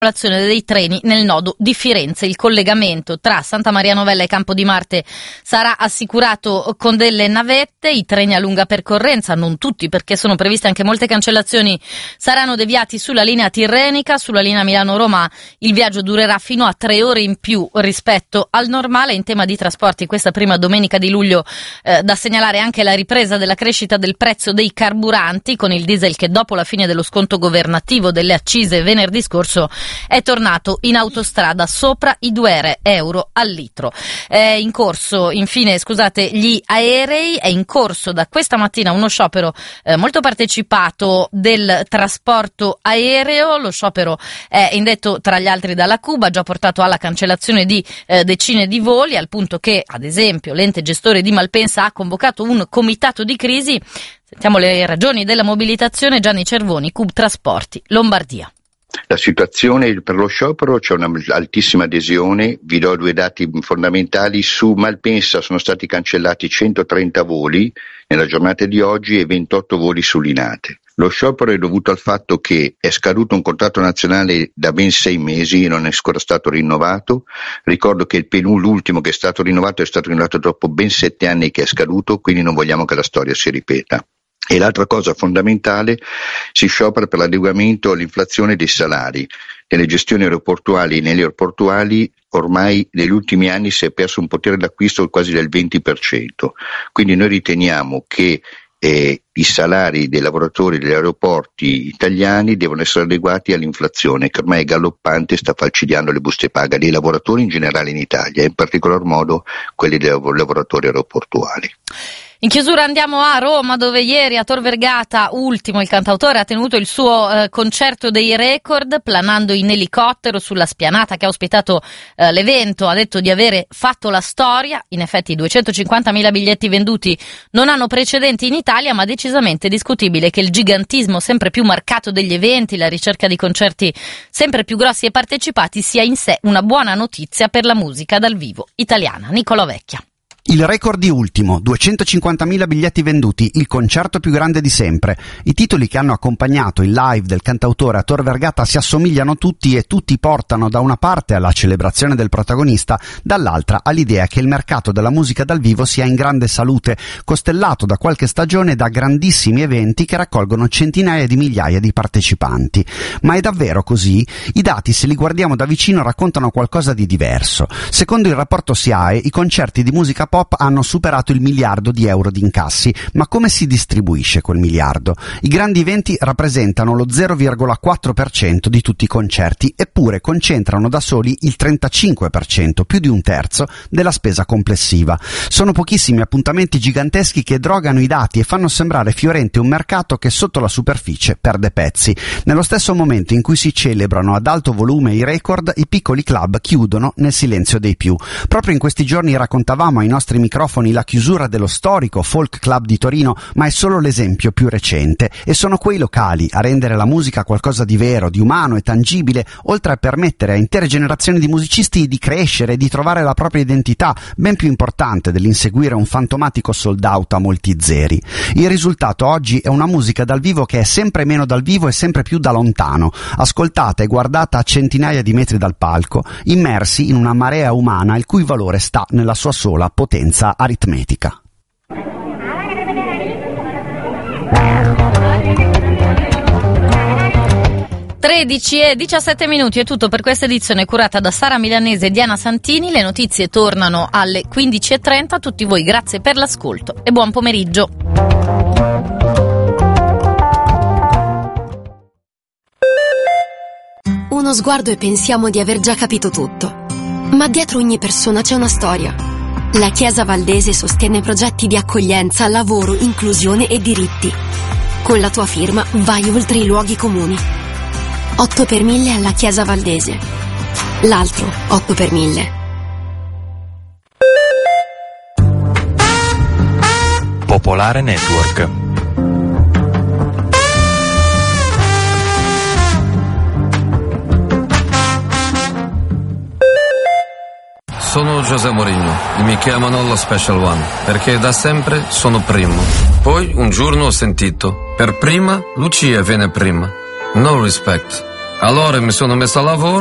dei treni nel nodo di Firenze. Il collegamento tra Santa Maria Novella e Campo di Marte sarà assicurato con delle navette. I treni a lunga percorrenza, non tutti perché sono previste anche molte cancellazioni, saranno deviati sulla linea tirrenica. Sulla linea Milano-Roma il viaggio durerà fino a 3 ore in più rispetto al normale. In tema di trasporti, questa prima domenica di luglio da segnalare anche la ripresa della crescita del prezzo dei carburanti, con il diesel che dopo la fine dello sconto governativo delle accise venerdì scorso è tornato in autostrada sopra i 2 euro al litro. È in corso, infine, gli aerei. È in corso da questa mattina uno sciopero molto partecipato del trasporto aereo. Lo sciopero è indetto tra gli altri dalla Cuba, già portato alla cancellazione di decine di voli, al punto che, ad esempio, l'ente gestore di Malpensa ha convocato un comitato di crisi. Sentiamo le ragioni della mobilitazione. Gianni Cervoni, Cub Trasporti, Lombardia. La situazione per lo sciopero, c'è una altissima adesione. Vi do 2 dati fondamentali. Su Malpensa sono stati cancellati 130 voli nella giornata di oggi e 28 voli su Linate. Lo sciopero è dovuto al fatto che è scaduto un contratto nazionale da ben 6 mesi e non è ancora stato rinnovato. Ricordo che l'ultimo che è stato rinnovato dopo ben 7 anni che è scaduto, quindi non vogliamo che la storia si ripeta. E l'altra cosa fondamentale, si sciopera per l'adeguamento all'inflazione dei salari. Nelle gestioni aeroportuali e negli aeroportuali ormai negli ultimi anni si è perso un potere d'acquisto quasi del 20%. Quindi noi riteniamo che i salari dei lavoratori degli aeroporti italiani devono essere adeguati all'inflazione, che ormai è galoppante e sta falcidiando le buste paga dei lavoratori in generale in Italia, e in particolar modo quelli dei lavoratori aeroportuali. In chiusura andiamo a Roma, dove ieri a Tor Vergata Ultimo, il cantautore, ha tenuto il suo concerto dei record, planando in elicottero sulla spianata che ha ospitato l'evento. Ha detto di avere fatto la storia. In effetti 250.000 biglietti venduti non hanno precedenti in Italia, ma decisamente discutibile che il gigantismo sempre più marcato degli eventi, la ricerca di concerti sempre più grossi e partecipati sia in sé una buona notizia per la musica dal vivo italiana. Nicolò Vecchia. Il record di Ultimo, 250.000 biglietti venduti, il concerto più grande di sempre. I titoli che hanno accompagnato il live del cantautore a Tor Vergata si assomigliano tutti e tutti portano da una parte alla celebrazione del protagonista, dall'altra all'idea che il mercato della musica dal vivo sia in grande salute, costellato da qualche stagione da grandissimi eventi che raccolgono centinaia di migliaia di partecipanti. Ma è davvero così? I dati, se li guardiamo da vicino, raccontano qualcosa di diverso. Secondo il rapporto SIAE, i concerti di musica pop hanno superato il €1 miliardo di incassi, ma come si distribuisce quel miliardo? I grandi eventi rappresentano lo 0,4% di tutti i concerti, eppure concentrano da soli il 35%, più di un terzo, della spesa complessiva. Sono pochissimi appuntamenti giganteschi che drogano i dati e fanno sembrare fiorente un mercato che sotto la superficie perde pezzi. Nello stesso momento in cui si celebrano ad alto volume i record, i piccoli club chiudono nel silenzio dei più. Proprio in questi giorni raccontavamo ai nostri microfoni la chiusura dello storico Folk Club di Torino, ma è solo l'esempio più recente, e sono quei locali a rendere la musica qualcosa di vero, di umano e tangibile, oltre a permettere a intere generazioni di musicisti di crescere e di trovare la propria identità, ben più importante dell'inseguire un fantomatico sold out a molti zeri. Il risultato oggi è una musica dal vivo che è sempre meno dal vivo e sempre più da lontano, ascoltata e guardata a centinaia di metri dal palco, immersi in una marea umana il cui valore sta nella sua sola potenza aritmetica. e 17 minuti è tutto per questa edizione curata da Sara Milanese e Diana Santini. Le notizie tornano alle 15:30. A tutti voi grazie per l'ascolto e buon pomeriggio. Uno sguardo e pensiamo di aver già capito tutto. Ma dietro ogni persona c'è una storia. La Chiesa Valdese sostiene progetti di accoglienza, lavoro, inclusione e diritti. Con la tua firma vai oltre i luoghi comuni. 8 per 1000 alla Chiesa Valdese. L'altro 8 per 1000. Popolare Network. Sono José Mourinho e mi chiamano lo Special One perché da sempre sono primo. Poi un giorno ho sentito: per prima Lucia viene prima. No respect. Allora mi sono messo a lavoro